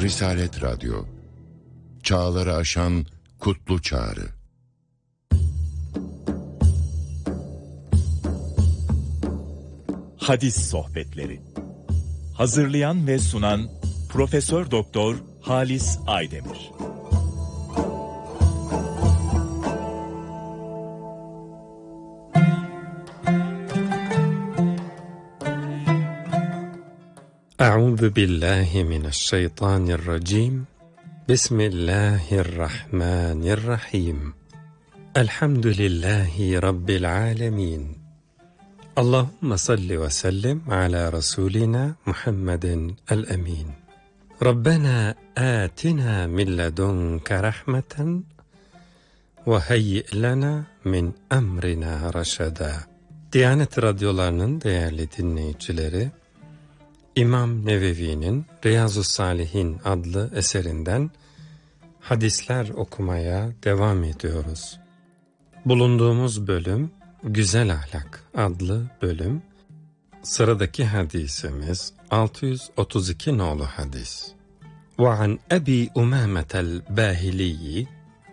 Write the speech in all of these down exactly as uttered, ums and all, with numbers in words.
Risalet Radyo, çağları aşan kutlu çağrı. Hadis Sohbetleri. Hazırlayan ve sunan Profesör Doktor Halis Aydemir. Euzu billahi mineşşeytanirracim. Bismillahirrahmanirrahim. Elhamdülillahi rabbil alamin. Allahumme salli ve sellim ala rasulina Muhammedin el-emin. Rabbena atina min ledunke rahmeten ve heyyi lana min emrina raşada. Diyanet radyolarının değerli dinleyicileri, İmam Nevevi'nin Riyazu Salihin adlı eserinden hadisler okumaya devam ediyoruz. Bulunduğumuz bölüm Güzel Ahlak adlı bölüm. Sıradaki hadisimiz altı yüz otuz iki nolu hadis. Ve an Ebi Umame el-Bahili,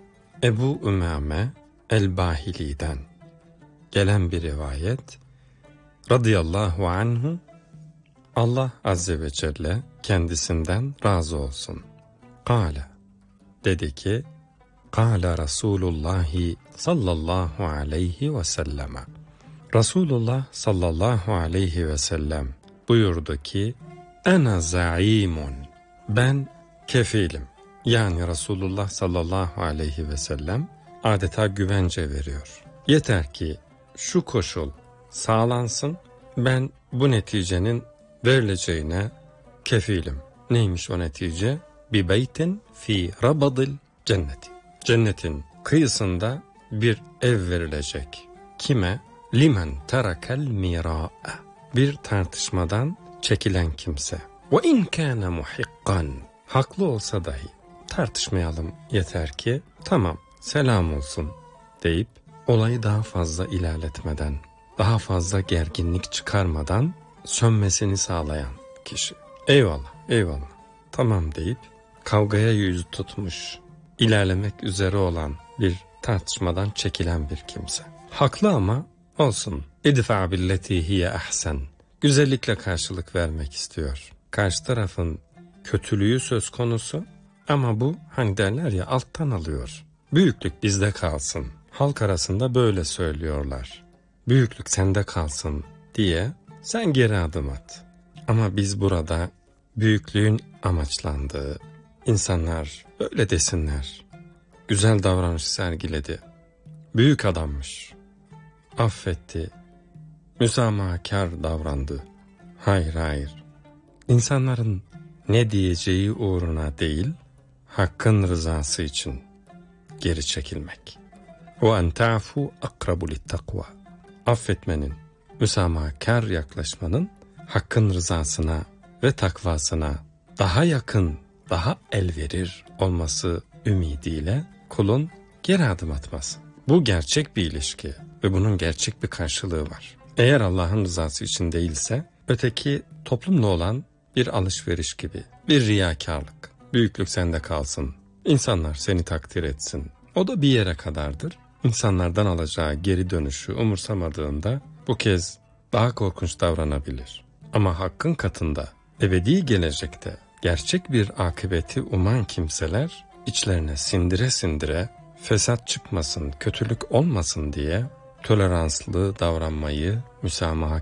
Ebu Umame el-Bahili'den gelen bir rivayet. Radıyallahu anhu, Allah Azze ve Celle kendisinden razı olsun. Kâle, dedi ki, Kâle Resulullah sallallahu aleyhi ve selleme. Resulullah sallallahu aleyhi ve sellem buyurdu ki, Ena zaimun, ben kefilim. Yani Resulullah sallallahu aleyhi ve sellem adeta güvence veriyor. Yeter ki şu koşul sağlansın, ben bu neticenin verileceğine kefilim. Neymiş o netice? Bi beytin fi rabadil cenneti. Cennetin kıyısında bir ev verilecek. Kime? Limen terakel mira'a. Bir tartışmadan çekilen kimse. Ve in kana muhikkan. Haklı olsa dahi tartışmayalım, yeter ki tamam selam olsun deyip olayı daha fazla ilerletmeden, daha fazla gerginlik çıkarmadan sönmesini sağlayan kişi. Eyvallah, eyvallah, tamam deyip kavgaya yüz tutmuş, ilerlemek üzere olan bir tartışmadan çekilen bir kimse. Haklı ama olsun. İdfa billeti hiye ahsen. Güzellikle karşılık vermek istiyor. Karşı tarafın kötülüğü söz konusu ama bu hani derler ya alttan alıyor. Büyüklük bizde kalsın. Halk arasında böyle söylüyorlar. Büyüklük sende kalsın diye sen geri adım at. Ama biz burada büyüklüğün amaçlandığı, insanlar böyle desinler, güzel davranış sergiledi, büyük adammış, affetti, müsamahakar davrandı. Hayır hayır, İnsanların ne diyeceği uğruna değil, hakkın rızası için geri çekilmek. وَاَنْ تَعْفُوا اَقْرَبُ لِلتَّقْوَى. Affetmenin, müsamahakar yaklaşmanın hakkın rızasına ve takvasına daha yakın, daha elverir olması ümidiyle kulun geri adım atması. Bu gerçek bir ilişki ve bunun gerçek bir karşılığı var. Eğer Allah'ın rızası için değilse, öteki toplumla olan bir alışveriş gibi, bir riyakarlık. Büyüklük sende kalsın, İnsanlar seni takdir etsin. O da bir yere kadardır. İnsanlardan alacağı geri dönüşü umursamadığında bu kez daha korkunç davranabilir. Ama hakkın katında, ebedi gelecekte gerçek bir akıbeti uman kimseler içlerine sindire sindire fesat çıkmasın, kötülük olmasın diye toleranslı davranmayı, müsamaha